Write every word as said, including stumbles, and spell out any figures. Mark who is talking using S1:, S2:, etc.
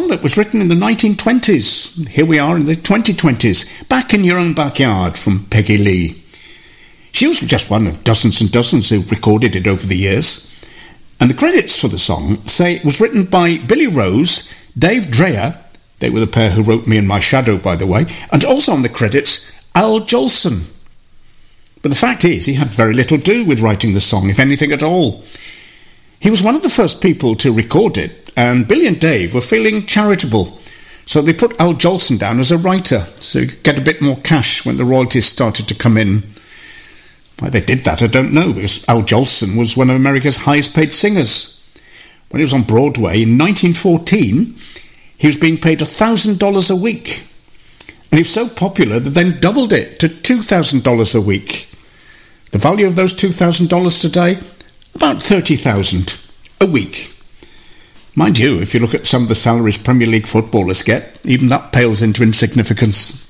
S1: song that was written in the nineteen twenties. Here we are in the twenty twenties, Back in Your Own Backyard from Peggy Lee. She was just one of dozens and dozens who've recorded it over the years. And the credits for the song say it was written by Billy Rose, Dave Dreyer, they were the pair who wrote Me and My Shadow, by the way, and also on the credits, Al Jolson. But the fact is, he had very little to do with writing the song, if anything at all. He was one of the first people to record it, and Billy and Dave were feeling charitable, so they put Al Jolson down as a writer, so he could get a bit more cash when the royalties started to come in. Why they did that, I don't know, because Al Jolson was one of America's highest-paid singers. When he was on Broadway in nineteen fourteen, he was being paid one thousand dollars a week. And he was so popular that they then doubled it to two thousand dollars a week. The value of those two thousand dollars today? About thirty thousand dollars a week. Mind you, if you look at some of the salaries Premier League footballers get, even that pales into insignificance.